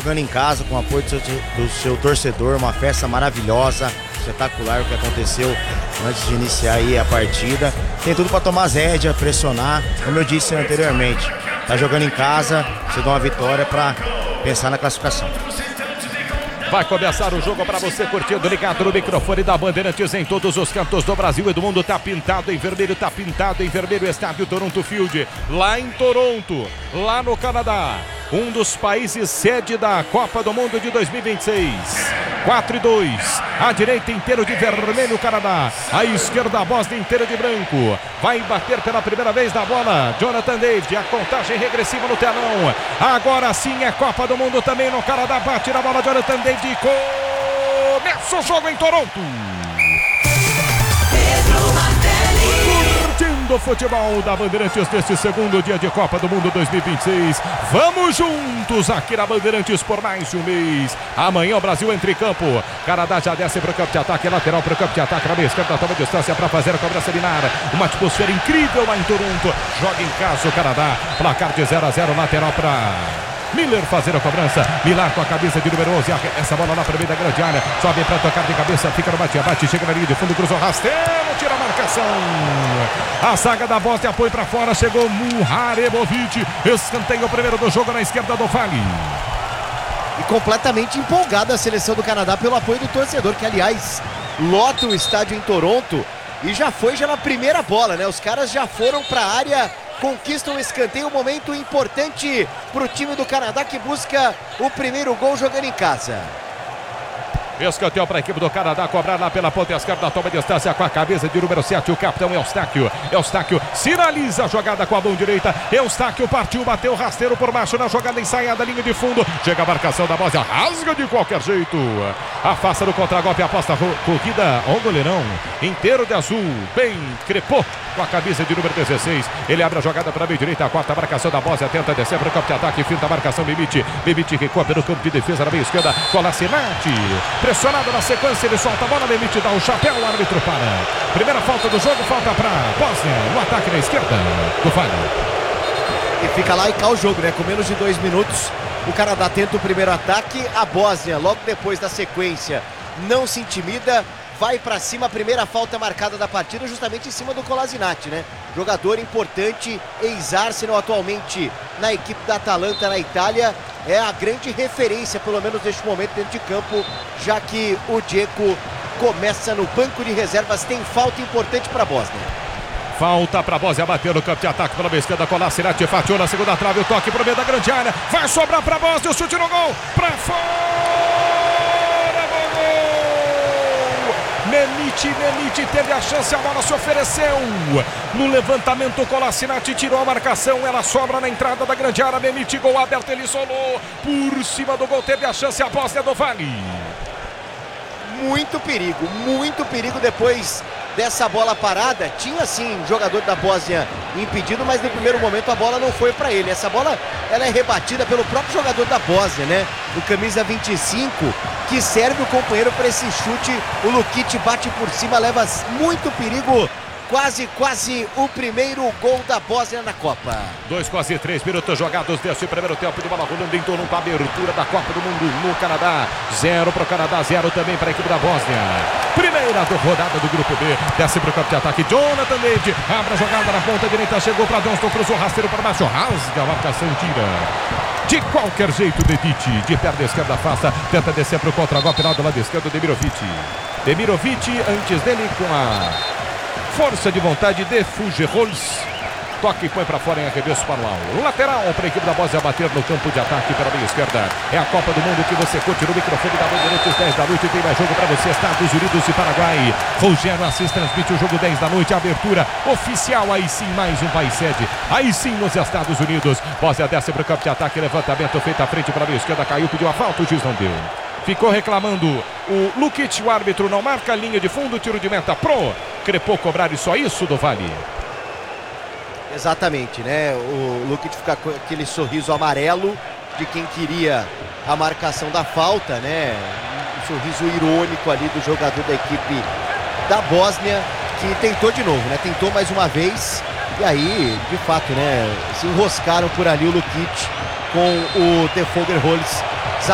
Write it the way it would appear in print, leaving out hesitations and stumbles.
jogando em casa com o apoio do seu torcedor, uma festa maravilhosa, espetacular o que aconteceu antes de iniciar aí a partida. Tem tudo para tomar as rédeas, pressionar, como eu disse anteriormente. Tá jogando em casa, você dá uma vitória para pensar na classificação. Vai começar o jogo para você curtindo, ligado no microfone da Bandeirantes em todos os cantos do Brasil e do mundo. Tá pintado em vermelho, estádio Toronto Field, lá em Toronto, lá no Canadá. Um dos países sede da Copa do Mundo de 2026. 4-2, à direita inteiro de vermelho o Canadá, à esquerda a Bósnia inteira de branco. Vai bater pela primeira vez na bola Jonathan David, a contagem regressiva no telão. Agora sim é Copa do Mundo também no Canadá. Bate na bola Jonathan David, começa o jogo em Toronto. Curtindo o futebol da Bandeirantes neste segundo dia de Copa do Mundo 2026. Vamos juntos aqui na Bandeirantes por mais um mês. Amanhã o Brasil entra em campo. Canadá já desce para o campo de ataque, lateral para o campo de ataque. Na meia esquerda toma distância para fazer a cobrança linear. Uma atmosfera incrível lá em Toronto. Joga em casa o Canadá. Placar de 0-0, lateral para Miller fazer a cobrança. Miller com a cabeça de número 11. Essa bola lá para meio da grande área. Sobe para tocar de cabeça. Fica no bate-bate. Chega na linha de fundo. Cruzou rasteiro. Tira a marcação. A zaga da Bósnia põe para fora. Chegou Muharebovic. Escanteio o primeiro do jogo na esquerda do Vale. E completamente empolgada a seleção do Canadá pelo apoio do torcedor, que aliás lota o estádio em Toronto. E já na primeira bola, né? Os caras já foram para a área, conquistam o escanteio, um momento importante para o time do Canadá que busca o primeiro gol jogando em casa. Escanteio para a equipe do Canadá, cobrar lá pela ponta esquerda, toma distância com a cabeça de número 7, o capitão Eustáquio. Eustáquio sinaliza a jogada com a mão direita. Eustáquio partiu, bateu rasteiro por baixo na jogada ensaiada, linha de fundo. Chega a marcação da Bósnia, rasga de qualquer jeito. Afasta no contragolpe, aposta corrida ao goleirão. Inteiro de azul, bem crepô com a camisa de número 16. Ele abre a jogada para a meia direita, a quarta marcação da Bósnia, tenta descer para o campo de ataque, finta a marcação, Mimic recua pelo campo de defesa na meia esquerda, Kolasinac. Pressionado na sequência, ele solta a bola, Limite dá o chapéu, o árbitro para. Primeira falta do jogo, falta para Bósnia, no ataque na esquerda do Vale. E fica lá e cá o jogo, né? Com menos de 2 minutos, o Canadá tenta o primeiro ataque, a Bósnia, logo depois da sequência, não se intimida, vai para cima. A primeira falta marcada da partida justamente em cima do Kolasinac, né? Jogador importante, ex-Arsenal, atualmente na equipe da Atalanta na Itália. É a grande referência, pelo menos neste momento, dentro de campo, já que o Dzeko começa no banco de reservas. Tem falta importante para a Bósnia. Falta para a Bósnia, bateu no campo de ataque pela meia esquerda, Kolasinac fatiou na segunda trave, o toque para o meio da grande área. Vai sobrar para a Bósnia, o chute no gol, para fora! Memic teve a chance, a bola se ofereceu. No levantamento, o Kolasinac tirou a marcação, ela sobra na entrada da grande área. Memic, gol aberto, ele isolou. Por cima do gol, teve a chance a Bósnia do Vale. Muito perigo depois dessa bola parada. Tinha sim jogador da Bósnia impedido, mas no primeiro momento a bola não foi para ele. Essa bola ela é rebatida pelo próprio jogador da Bósnia, né? O camisa 25, que serve o companheiro para esse chute. O Lukic bate por cima, leva muito perigo. Quase o primeiro gol da Bósnia na Copa. 2, quase 3 minutos jogados desse primeiro tempo de bola rolando em torno da abertura da Copa do Mundo no Canadá. 0 para o Canadá, 0 também para a equipe da Bósnia. Primeira rodada do grupo B. Desce para o campo de ataque, Jonathan David. Abre a jogada na ponta direita, chegou para Johnston, cruzou rasteiro para baixo, rasga a marcação, tira. De qualquer jeito, Dedic, de perna esquerda afasta, tenta descer para o contragolpe do lado esquerdo, Demirovic, antes dele com a força de vontade de Fugerols. Toque e põe para fora em arremesso para o alto. Lateral para a equipe da Bósnia bater no campo de ataque pela meia esquerda. É a Copa do Mundo que você curte no microfone da Bandeirantes. 10 da noite tem mais jogo para você. Estados Unidos e Paraguai. Rogério Assis transmite o jogo 10 da noite. Abertura oficial. Aí sim, mais um país sede. Aí sim, nos Estados Unidos. Bósnia desce para o campo de ataque. Levantamento feito à frente para a meia esquerda. Caiu, pediu a falta. O juiz não deu. Ficou reclamando o Lukic, o árbitro não marca, linha de fundo, tiro de meta pro Crepô cobrar e só isso do Vale. Exatamente, né? O Lukic fica com aquele sorriso amarelo de quem queria a marcação da falta, né? Um sorriso irônico ali do jogador da equipe da Bósnia, que tentou de novo, né? Tentou mais uma vez e aí, de fato, né? Se enroscaram por ali o Lukic com o Fugerols